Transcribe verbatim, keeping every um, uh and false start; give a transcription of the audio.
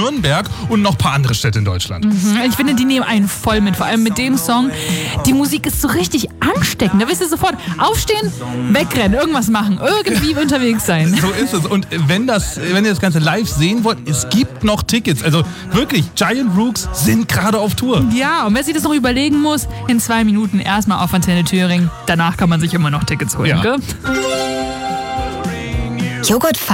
Nürnberg und noch ein paar andere Städte in Deutschland. Mhm. Ich finde, die nehmen einen voll mit. Vor allem mit dem Song. Die Musik ist so richtig ansteckend. Da wisst ihr sofort, aufstehen, wegrennen, irgendwas machen, irgendwie unterwegs sein. So ist es. Und wenn, das, wenn ihr das Ganze live sehen wollt, es gibt noch Tickets. Also wirklich, Giant Rooks sind gerade auf Tour. Ja, und wer sich das noch überlegen muss, in zwei Minuten erstmal auf Antenne Thüringen. Danach kann man sich immer noch Tickets holen. Ja. Gell? Joghurt